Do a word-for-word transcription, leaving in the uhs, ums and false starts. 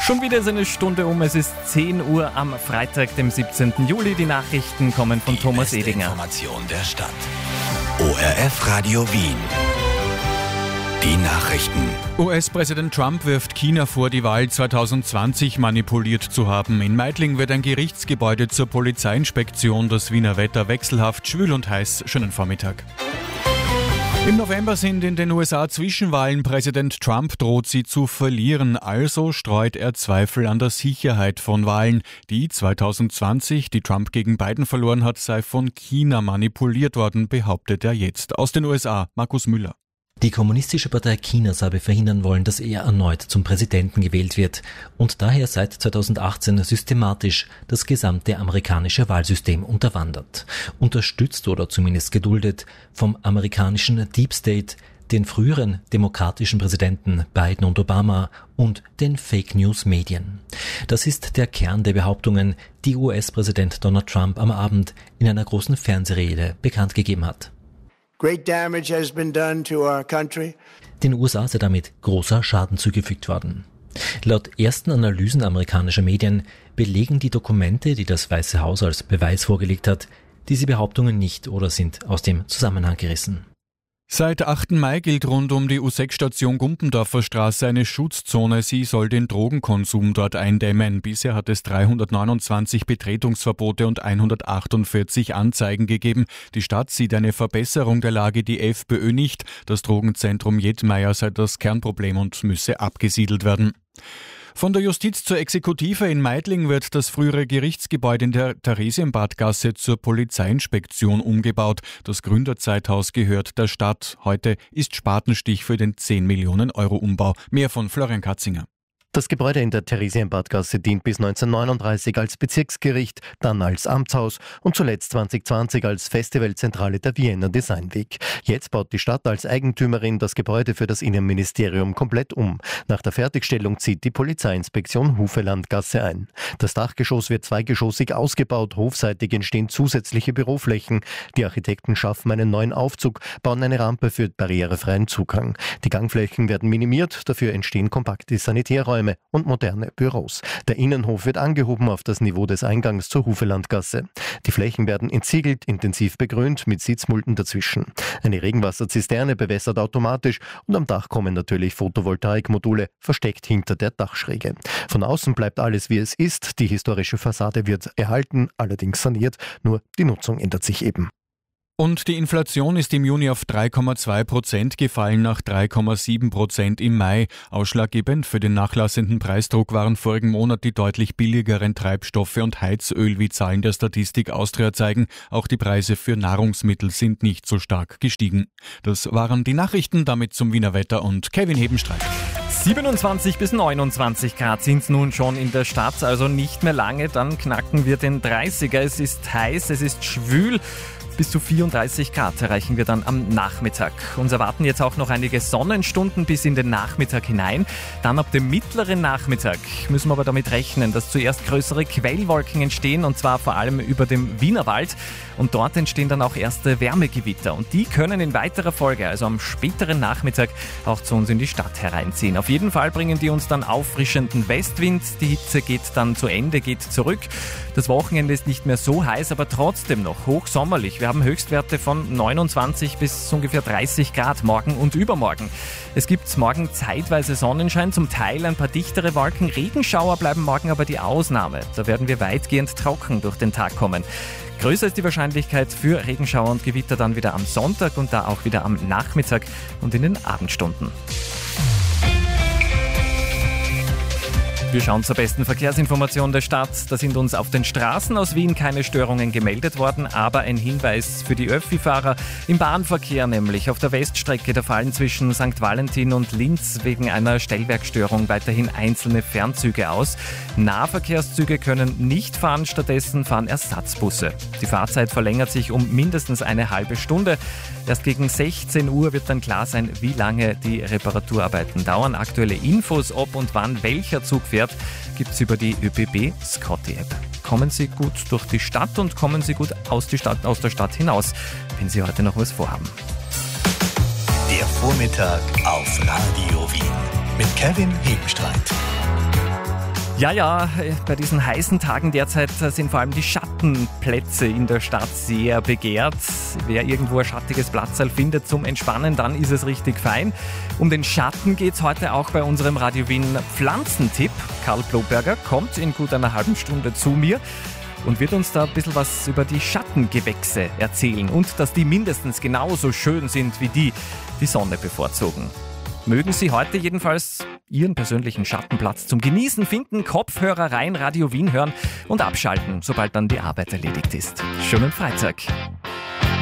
Schon wieder ist eine Stunde um, es ist zehn Uhr am Freitag, dem siebzehnten Juli. Die Nachrichten kommen von Die Thomas beste Edinger. Information der Stadt. O R F Radio Wien. Die Nachrichten. U S-Präsident Trump wirft China vor, die Wahl zwanzig zwanzig manipuliert zu haben. In Meidling wird ein Gerichtsgebäude zur Polizeiinspektion. Das Wiener Wetter wechselhaft, schwül und heiß. Schönen Vormittag. Im November sind in den U S A Zwischenwahlen. Präsident Trump droht sie zu verlieren, also streut er Zweifel an der Sicherheit von Wahlen. Die zwanzig zwanzig, die Trump gegen Biden verloren hat, sei von China manipuliert worden, behauptet er jetzt. Aus den U S A, Markus Müller. Die Kommunistische Partei Chinas habe verhindern wollen, dass er erneut zum Präsidenten gewählt wird und daher seit zweitausendachtzehn systematisch das gesamte amerikanische Wahlsystem unterwandert. Unterstützt oder zumindest geduldet vom amerikanischen Deep State, den früheren demokratischen Präsidenten Biden und Obama und den Fake-News-Medien. Das ist der Kern der Behauptungen, die U S-Präsident Donald Trump am Abend in einer großen Fernsehrede bekannt gegeben hat. Great damage has been done to our country. Den U S A sei damit großer Schaden zugefügt worden. Laut ersten Analysen amerikanischer Medien belegen die Dokumente, die das Weiße Haus als Beweis vorgelegt hat, diese Behauptungen nicht oder sind aus dem Zusammenhang gerissen. Seit achten Mai gilt rund um die U sechs Station Gumpendorfer Straße eine Schutzzone. Sie soll den Drogenkonsum dort eindämmen. Bisher hat es dreihundertneunundzwanzig Betretungsverbote und hundertachtundvierzig Anzeigen gegeben. Die Stadt sieht eine Verbesserung der Lage, die FPÖ nicht. Das Drogenzentrum Jedmeyer sei das Kernproblem und müsse abgesiedelt werden. Von der Justiz zur Exekutive in Meidling wird das frühere Gerichtsgebäude in der Theresienbadgasse zur Polizeiinspektion umgebaut. Das Gründerzeithaus gehört der Stadt. Heute ist Spatenstich für den zehn Millionen Euro Umbau. Mehr von Florian Katzinger. Das Gebäude in der Theresienbadgasse dient bis neunzehnhundertneununddreißig als Bezirksgericht, dann als Amtshaus und zuletzt zwanzig zwanzig als Festivalzentrale der Vienna Design Week. Jetzt baut die Stadt als Eigentümerin das Gebäude für das Innenministerium komplett um. Nach der Fertigstellung zieht die Polizeiinspektion Hufelandgasse ein. Das Dachgeschoss wird zweigeschossig ausgebaut, hofseitig entstehen zusätzliche Büroflächen. Die Architekten schaffen einen neuen Aufzug, bauen eine Rampe für barrierefreien Zugang. Die Gangflächen werden minimiert, dafür entstehen kompakte Sanitärräume und moderne Büros. Der Innenhof wird angehoben auf das Niveau des Eingangs zur Hufelandgasse. Die Flächen werden entsiegelt, intensiv begrünt mit Sitzmulden dazwischen. Eine Regenwasserzisterne bewässert automatisch und am Dach kommen natürlich Photovoltaikmodule, versteckt hinter der Dachschräge. Von außen bleibt alles wie es ist. Die historische Fassade wird erhalten, allerdings saniert, nur die Nutzung ändert sich eben. Und die Inflation ist im Juni auf drei Komma zwei Prozent gefallen, nach drei Komma sieben Prozent im Mai. Ausschlaggebend für den nachlassenden Preisdruck waren vorigen Monat die deutlich billigeren Treibstoffe und Heizöl, wie Zahlen der Statistik Austria zeigen. Auch die Preise für Nahrungsmittel sind nicht so stark gestiegen. Das waren die Nachrichten, damit zum Wiener Wetter und Kevin Hebenstreit. siebenundzwanzig bis neunundzwanzig Grad sind es nun schon in der Stadt, also nicht mehr lange, dann knacken wir den dreißiger. Es ist heiß, es ist schwül. Bis zu vierunddreißig Grad erreichen wir dann am Nachmittag. Uns erwarten jetzt auch noch einige Sonnenstunden bis in den Nachmittag hinein. Dann ab dem mittleren Nachmittag müssen wir aber damit rechnen, dass zuerst größere Quellwolken entstehen, und zwar vor allem über dem Wienerwald. Und dort entstehen dann auch erste Wärmegewitter. Und die können in weiterer Folge, also am späteren Nachmittag, auch zu uns in die Stadt hereinziehen. Auf jeden Fall bringen die uns dann auffrischenden Westwind. Die Hitze geht dann zu Ende, geht zurück. Das Wochenende ist nicht mehr so heiß, aber trotzdem noch hochsommerlich. Wir haben Höchstwerte von neunundzwanzig bis ungefähr dreißig Grad morgen und übermorgen. Es gibt morgen zeitweise Sonnenschein, zum Teil ein paar dichtere Wolken. Regenschauer bleiben morgen aber die Ausnahme. Da werden wir weitgehend trocken durch den Tag kommen. Größer ist die Wahrscheinlichkeit für Regenschauer und Gewitter dann wieder am Sonntag und da auch wieder am Nachmittag und in den Abendstunden. Wir schauen zur besten Verkehrsinformation der Stadt. Da sind uns auf den Straßen aus Wien keine Störungen gemeldet worden, aber ein Hinweis für die Öffi-Fahrer. Im Bahnverkehr nämlich auf der Weststrecke, da fallen zwischen Sankt Valentin und Linz wegen einer Stellwerkstörung weiterhin einzelne Fernzüge aus. Nahverkehrszüge können nicht fahren, stattdessen fahren Ersatzbusse. Die Fahrzeit verlängert sich um mindestens eine halbe Stunde. Erst gegen sechzehn Uhr wird dann klar sein, wie lange die Reparaturarbeiten dauern. Aktuelle Infos, ob und wann welcher Zug fährt, gibt es über die ÖBB Scotty-App. Kommen Sie gut durch die Stadt und kommen Sie gut aus, die Stadt, aus der Stadt hinaus, wenn Sie heute noch was vorhaben. Der Vormittag auf Radio Wien mit Kevin Hebenstreit. Ja, ja, bei diesen heißen Tagen derzeit sind vor allem die Schattenplätze in der Stadt sehr begehrt. Wer irgendwo ein schattiges Platzl findet zum Entspannen, dann ist es richtig fein. Um den Schatten geht's heute auch bei unserem Radio Wien Pflanzentipp. Karl Bloberger kommt in gut einer halben Stunde zu mir und wird uns da ein bisschen was über die Schattengewächse erzählen und dass die mindestens genauso schön sind wie die, die Sonne bevorzugen. Mögen Sie heute jedenfalls Ihren persönlichen Schattenplatz zum Genießen finden, Kopfhörer rein, Radio Wien hören und abschalten, sobald dann die Arbeit erledigt ist. Schönen Freitag.